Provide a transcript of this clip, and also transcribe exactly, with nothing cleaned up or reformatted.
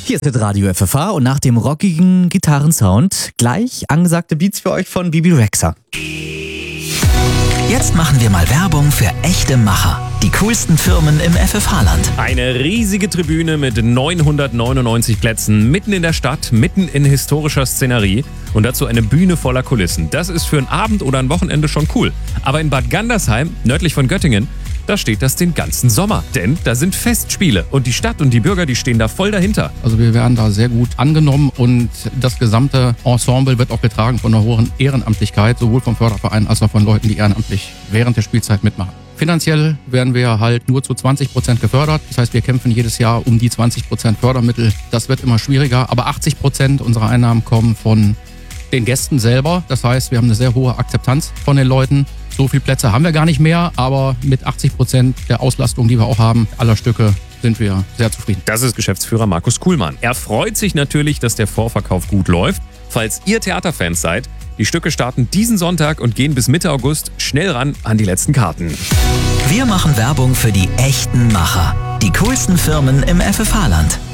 Hier ist Radio F F H und nach dem rockigen Gitarrensound gleich angesagte Beats für euch von Bibi Rexha. Jetzt machen wir mal Werbung für echte Macher. Die coolsten Firmen im F F H-Land. Eine riesige Tribüne mit neunhundertneunundneunzig Plätzen, mitten in der Stadt, mitten in historischer Szenerie und dazu eine Bühne voller Kulissen. Das ist für einen Abend oder ein Wochenende schon cool. Aber in Bad Gandersheim, nördlich von Göttingen, da steht das den ganzen Sommer. Denn da sind Festspiele und die Stadt und die Bürger, die stehen da voll dahinter. Also wir werden da sehr gut angenommen und das gesamte Ensemble wird auch getragen von einer hohen Ehrenamtlichkeit, sowohl vom Förderverein als auch von Leuten, die ehrenamtlich während der Spielzeit mitmachen. Finanziell werden wir halt nur zu zwanzig Prozent gefördert. Das heißt, wir kämpfen jedes Jahr um die zwanzig Prozent Fördermittel. Das wird immer schwieriger, aber achtzig Prozent unserer Einnahmen kommen von den Gästen selber. Das heißt, wir haben eine sehr hohe Akzeptanz von den Leuten. So viele Plätze haben wir gar nicht mehr, aber mit achtzig Prozent der Auslastung, die wir auch haben, aller Stücke, sind wir sehr zufrieden. Das ist Geschäftsführer Markus Kuhlmann. Er freut sich natürlich, dass der Vorverkauf gut läuft. Falls ihr Theaterfans seid, die Stücke starten diesen Sonntag und gehen bis Mitte August schnell ran an die letzten Karten. Wir machen Werbung für die echten Macher. Die coolsten Firmen im F F H-Land.